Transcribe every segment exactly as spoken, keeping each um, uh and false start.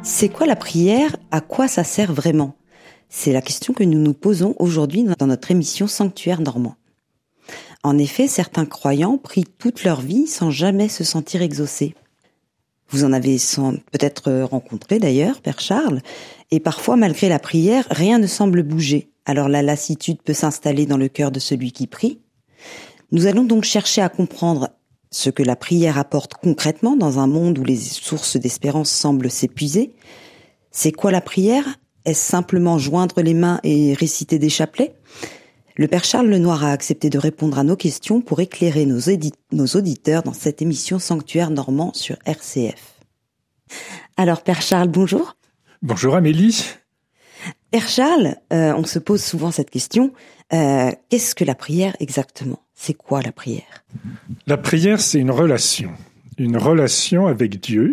C'est quoi la prière ? À quoi ça sert vraiment ? C'est la question que nous nous posons aujourd'hui dans notre émission Sanctuaire Normand. En effet, certains croyants prient toute leur vie sans jamais se sentir exaucés. Vous en avez sans, peut-être rencontré d'ailleurs, Père Charles, et parfois, malgré la prière, rien ne semble bouger. Alors la lassitude peut s'installer dans le cœur de celui qui prie. Nous allons donc chercher à comprendre ce que la prière apporte concrètement dans un monde où les sources d'espérance semblent s'épuiser. C'est quoi la prière ? Est-ce simplement joindre les mains et réciter des chapelets ? Le Père Charles Lenoir a accepté de répondre à nos questions pour éclairer nos, édi- nos auditeurs dans cette émission Sanctuaire Normand sur R C F. Alors Père Charles, bonjour. Bonjour Amélie. Père Charles, euh, on se pose souvent cette question, euh, qu'est-ce que la prière exactement ? C'est quoi la prière ? La prière, c'est une relation, une relation avec Dieu.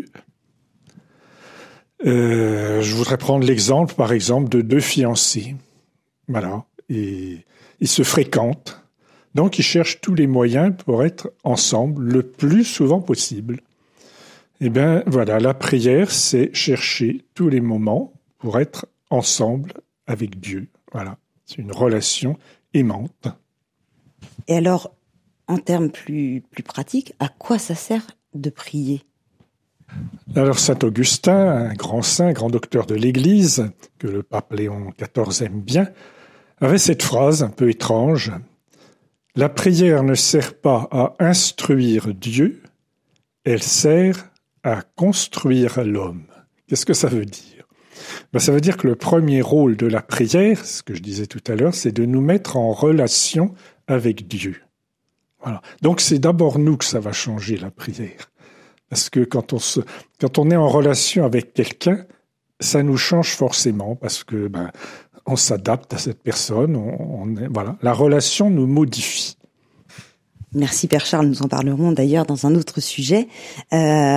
Euh, je voudrais prendre l'exemple, par exemple, de deux fiancés. Voilà, et ils se fréquentent, donc ils cherchent tous les moyens pour être ensemble le plus souvent possible. Eh bien, voilà, la prière, c'est chercher tous les moments pour être ensemble avec Dieu. Voilà, c'est une relation aimante. Et alors, en termes plus, plus pratiques, à quoi ça sert de prier ? Alors saint Augustin, un grand saint, grand docteur de l'Église, que le pape Léon quatorze aime bien, avait cette phrase un peu étrange. « La prière ne sert pas à instruire Dieu, elle sert à construire l'homme. » Qu'est-ce que ça veut dire ? Ben, ça veut dire que le premier rôle de la prière, ce que je disais tout à l'heure, c'est de nous mettre en relation avec Dieu. Voilà. Donc c'est d'abord nous que ça va changer la prière. Parce que quand on, se, quand on est en relation avec quelqu'un, ça nous change forcément parce que ben, on s'adapte à cette personne. On, on est, voilà, la relation nous modifie. Merci Père Charles, nous en parlerons d'ailleurs dans un autre sujet. Euh,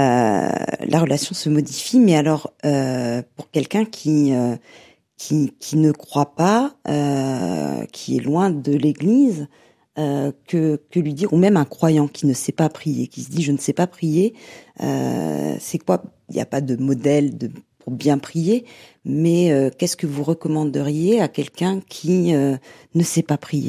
la relation se modifie, mais alors euh, pour quelqu'un qui, euh, qui qui ne croit pas, euh, qui est loin de l'Église, euh, que que lui dire, ou même un croyant qui ne sait pas prier, qui se dit je ne sais pas prier, euh, c'est quoi ? Il n'y a pas de modèle de pour bien prier, mais euh, qu'est-ce que vous recommanderiez à quelqu'un qui euh, ne sait pas prier ?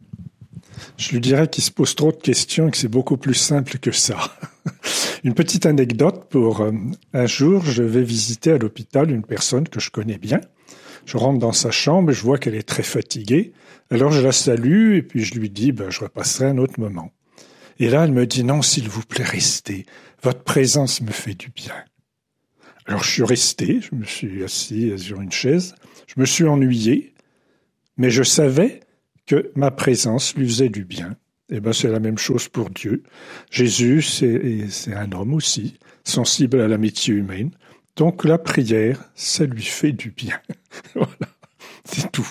Je lui dirais qu'il se pose trop de questions et que c'est beaucoup plus simple que ça. Une petite anecdote pour euh, un jour, je vais visiter à l'hôpital une personne que je connais bien. Je rentre dans sa chambre et je vois qu'elle est très fatiguée. Alors je la salue et puis je lui dis ben, « je repasserai un autre moment ». Et là, elle me dit « non, s'il vous plaît, restez. Votre présence me fait du bien ». Alors je suis resté, je me suis assis sur une chaise, je me suis ennuyé, mais je savais que ma présence lui faisait du bien. Eh ben, c'est la même chose pour Dieu. Jésus, c'est, c'est un homme aussi, sensible à l'amitié humaine. Donc la prière, ça lui fait du bien. Voilà, c'est tout.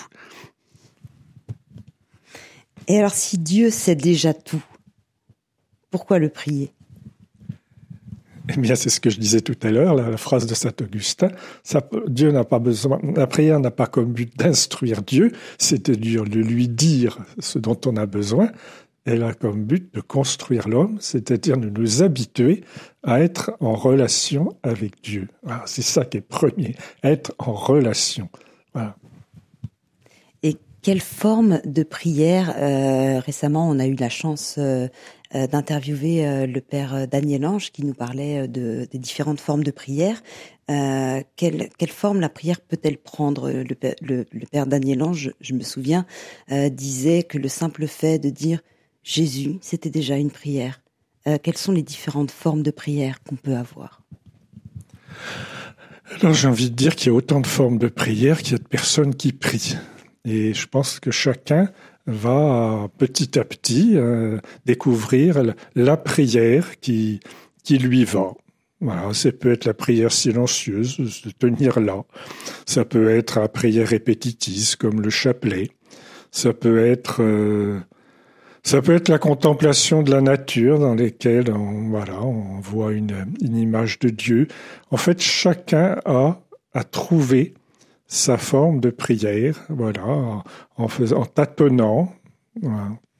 Et alors, si Dieu sait déjà tout, pourquoi le prier ? Eh bien, c'est ce que je disais tout à l'heure, la, la phrase de saint Augustin. Ça, Dieu n'a pas besoin, la prière n'a pas comme but d'instruire Dieu, c'est-à-dire de lui dire ce dont on a besoin. Elle a comme but de construire l'homme, c'est-à-dire de nous habituer à être en relation avec Dieu. Voilà, c'est ça qui est premier, être en relation. Voilà. Et quelle forme de prière euh, récemment, on a eu la chance euh, euh, d'interviewer euh, le père Daniel Ange qui nous parlait de, des différentes formes de prière. Euh, quelle, quelle forme la prière peut-elle prendre ? Le, le, le père Daniel Ange, je, je me souviens, euh, disait que le simple fait de dire Jésus, c'était déjà une prière. Euh, quelles sont les différentes formes de prière qu'on peut avoir ? Alors j'ai envie de dire qu'il y a autant de formes de prière qu'il y a de personnes qui prient. Et je pense que chacun va petit à petit euh, découvrir la prière qui, qui lui va. Voilà, ça peut être la prière silencieuse, de tenir là. Ça peut être la prière répétitive, comme le chapelet. Ça peut être, euh, ça peut être la contemplation de la nature, dans laquelle on, voilà, on voit une, une image de Dieu. En fait, chacun a à trouver sa forme de prière, voilà, en, en, faisant, en tâtonnant. Voilà.